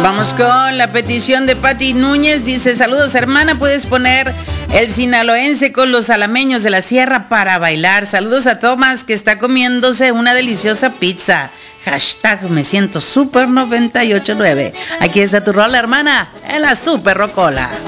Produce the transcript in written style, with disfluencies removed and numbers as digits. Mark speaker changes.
Speaker 1: Vamos con la petición de Pati Núñez. Dice, saludos hermana, puedes poner el sinaloense con los alameños de la sierra para bailar. Saludos a Tomás que está comiéndose una deliciosa pizza. Hashtag me siento super 98.9. Aquí está tu rola hermana en la super rocola.